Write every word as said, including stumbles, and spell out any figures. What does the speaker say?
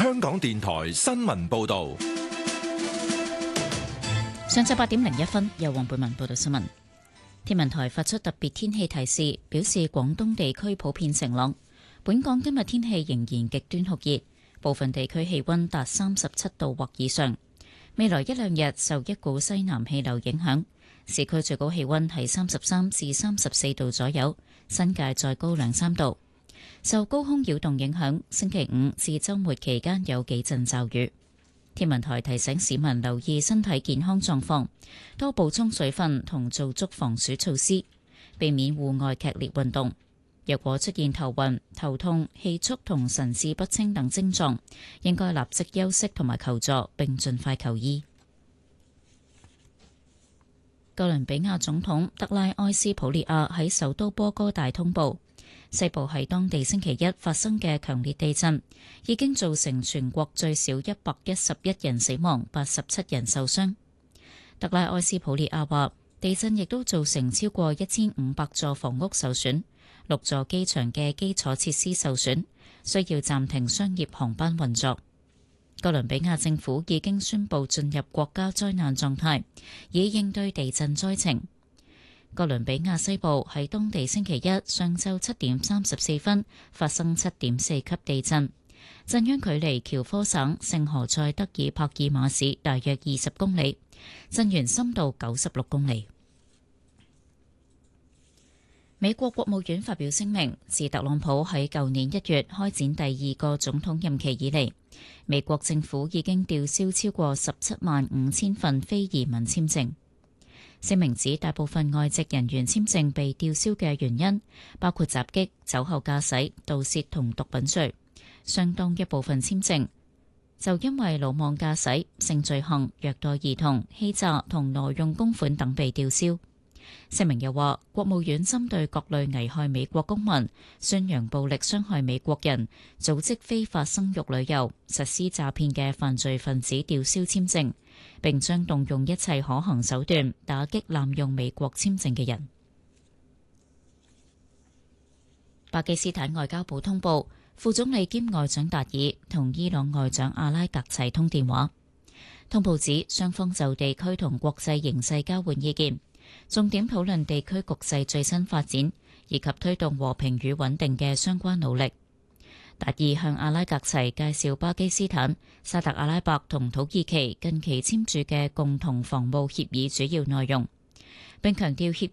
香港電台新聞報道。 上晝八點零一分，由黃貝文報道新聞。天文台發出特別天氣提示，表示廣東地區普遍晴朗。本港今日天氣仍然極端酷熱，部分地區氣溫達三十七度或以上。未來一兩日受一股西南氣流影響，市區最高氣溫係三十三至三十四度左右，新界再高兩三度。受高空擾動影響，星期五至週末期間有幾陣驟雨。天文台提醒市民留意身體健康狀況，多補充水分同做足防暑措施，避免戶外劇烈運動。若果出現頭暈、頭痛、氣促同神志不清等症狀，應該立即休息同埋求助，並盡快求醫。哥倫比亞總統德拉埃斯普列亞喺首都波哥大通報，西部喺當地星期一發生嘅強烈地震，已經造成全國最少一百一十一人死亡，八十七人受傷。德拉埃斯普列亞話，地震亦都造成超過一千五百座房屋受損。六座機場嘅基礎設施受損，需要暫停商業航班運作。哥倫比亞政府已經宣布進入國家災難狀態，以應對地震災情。哥倫比亞西部喺當地星期一上晝七點三十四分發生七點四級地震，震央距離喬科省聖何塞德爾帕爾馬市大約二十公里，震源深度九十六公里。美國國務院發表聲明，自特朗普喺舊年一月開展第二個總統任期以嚟，美國政府已經吊銷超過十七萬五千份非移民簽證。聲明指大部分外籍人員簽證被吊銷嘅原因包括襲擊、酒後駕駛、盜竊同毒品罪，相當一部分簽證就因為魯莽駕駛、性罪行、虐待兒童、欺詐同挪用公款等被吊銷。聲明又話，國務院針對各類危害美國公民、宣揚暴力傷害美國人、組織非法生育旅遊、實施詐騙嘅犯罪分子吊銷簽證，並將動用一切可行手段打擊濫用美國簽證嘅人。巴基斯坦外交部通報，副總理兼外長達爾同伊朗外長阿拉格齊通電話。通報指，雙方就地區同國際形勢交換意見，重點討論地區局勢最新發展，以及推動和平與穩定嘅相關努力。達爾向阿拉格齊介紹巴基斯坦、沙特阿拉伯同土耳其近期簽署嘅共同防務協議主要內容，並強調協